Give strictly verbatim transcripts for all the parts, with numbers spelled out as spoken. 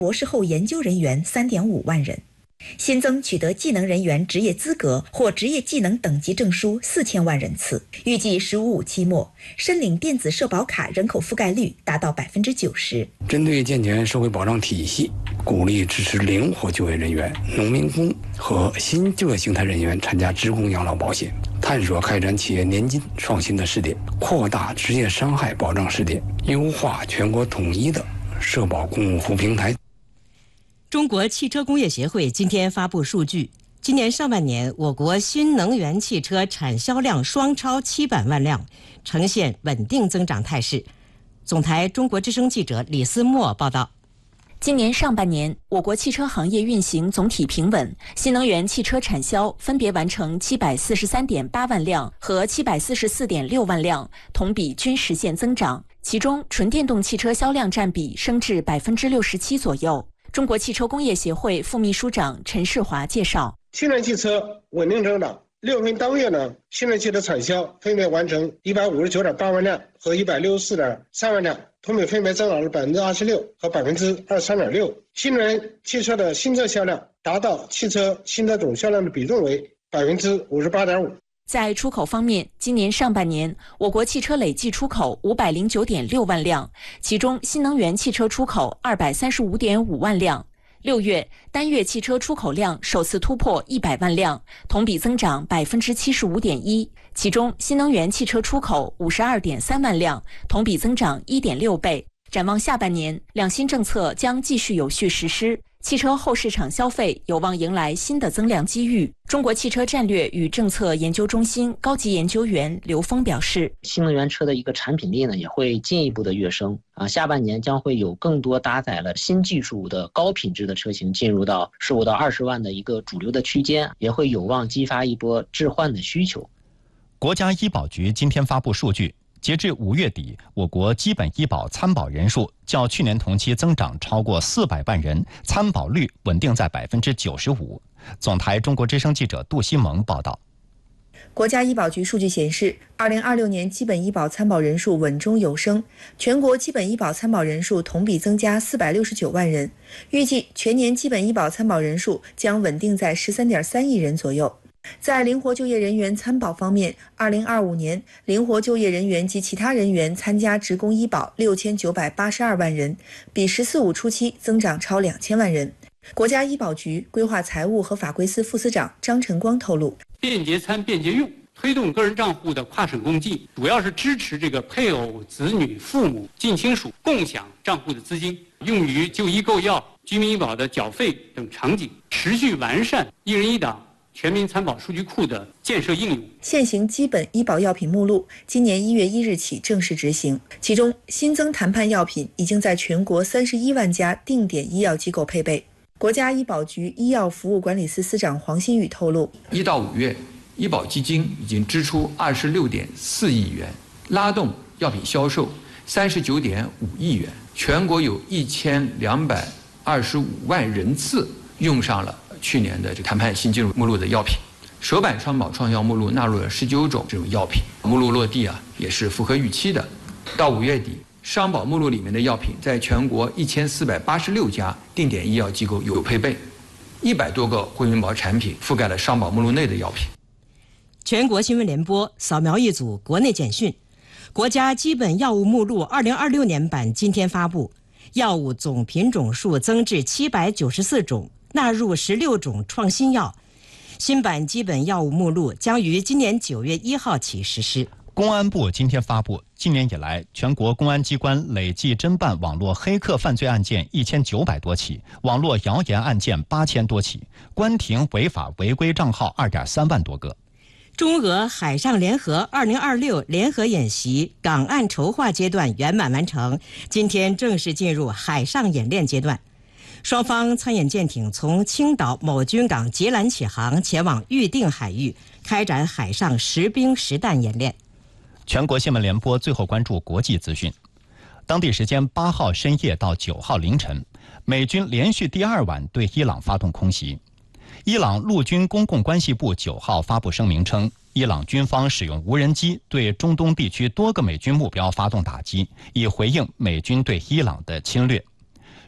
博士后研究人员 三点五万人。新增取得技能人员职业资格或职业技能等级证书四千万人次，预计“十五五”期末，申领电子社保卡人口覆盖率达到百分之九十。 针对健全社会保障体系，鼓励支持灵活就业人员、农民工和新就业形态人员参加职工养老保险，探索开展企业年金创新的试点，扩大职业伤害保障试点，优化全国统一的社保公共服务平台。 中国汽车工业协会今天发布数据，今年上半年我国新能源汽车产销量双超七百万辆，呈现稳定增长态势。总台中国之声记者李思墨报道。 今年上半年，我国汽车行业运行总体平稳，新能源汽车产销分别完成七百四十三点八万辆和七百四十四点六万辆，同比均实现增长。其中，纯电动汽车销量占比升至百分之六十七左右。中国汽车工业协会副秘书长陈世华介绍， 新能源汽车稳定增长，六分当月呢，新能源汽车产销分别完成一百五十九点八万辆和一百六十四点三万辆，同比分别增长了百分之二十六和百分之二十三点六。新能源汽车的新车销量达到汽车新车总销量的比重为百分之五十八点五。 在出口方面，今年上半年，我国汽车累计出口五百零九点六万辆，其中新能源汽车出口二百三十五点五万辆。六月单月汽车出口量首次突破一百万辆，同比增长百分之七十五点一。其中新能源汽车出口五十二点三万辆，同比增长一点六倍。展望下半年，两新政策将继续有序实施。汽车后市场消费有望迎来新的增量机遇。中国汽车战略与政策研究中心高级研究员刘峰表示， 新能源车的一个产品力呢也会进一步的跃升啊，下半年将会有更多搭载了新技术的高品质的车型进入到十五到二十万的一个主流的区间，也会有望激发一波置换的需求。 国家医保局今天发布数据，截至五月底，我国基本医保参保人数较去年同期增长超过四百万人，参保率稳定在百分之九十五。总台中国之声记者杜西蒙报道。 国家医保局数据显示，二零二六年基本医保参保人数稳中有升，全国基本医保参保人数同比增加四百六十九万人，预计全年基本医保参保人数将稳定在十三点三亿人左右。在灵活就业人员参保方面，二零二五年灵活就业人员及其他人员参加职工医保六千九百八十二万人，比“十四五”初期增长超两千万人。国家医保局规划财务和法规司副司长张晨光透露， 便捷参、便捷用，推动个人账户的跨省共济，主要是支持这个配偶、子女、父母、近亲属共享账户的资金，用于就医购药、居民医保的缴费等场景，持续完善一人一档全民参保数据库的建设应用。 现行基本医保药品目录今年一月一日起正式执行，其中新增谈判药品已经在全国三十一万家定点医药机构配备。国家医保局医药服务管理司司长黄新宇透露， 一到五月，医保基金已经支出二十六点四亿元，拉动药品销售三十九点五亿元，全国有一千两百二十五万人次用上了去年的这谈判新进入目录的药品，首版双保创药目录纳入了十九种这种药品，目录落地啊也是符合预期的。到五月底，商保目录里面的药品在全国一千四百八十六家定点医药机构有配备，一百多个惠民保产品覆盖了商保目录内的药品。 全国新闻联播扫描一组国内简讯，国家基本药物目录二零二六年版今天发布，药物总品种数增至七百九十四种。纳入十六种创新药，新版基本药物目录将于今年九月一号起实施。 公安部今天发布，今年以来，全国公安机关累计侦办网络黑客犯罪案件一千九百多起，网络谣言案件八千多起，关停违法违规账号二点三万多个。 中俄海上联合二零二六联合演习港岸筹划阶段圆满完成，今天正式进入海上演练阶段。双方参演舰艇从青岛某军港截拦起航，前往预定海域，开展海上实兵实弹演练。 全国新闻联播最后关注国际资讯。当地时间八号深夜到九号凌晨，美军连续第二晚对伊朗发动空袭。伊朗陆军公共关系部九号发布声明称，伊朗军方使用无人机对中东地区多个美军目标发动打击，以回应美军对伊朗的侵略。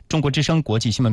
中国之声国际新闻。